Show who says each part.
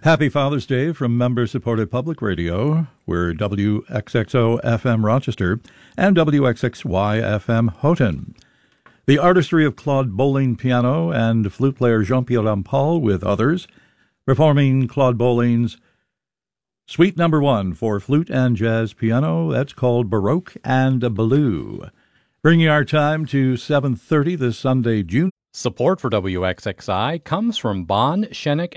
Speaker 1: Happy Father's Day from member-supported public radio. We're WXXO FM Rochester and WXXY FM Houghton. The artistry of Claude Bolling piano and flute player Jean-Pierre Rampal with others, performing Claude Bolling's Suite No. 1 for flute and jazz piano. That's called Baroque and Blue. Bringing our time to 7:30 this Sunday, June.
Speaker 2: Support for WXXI comes from Bond, Shenik,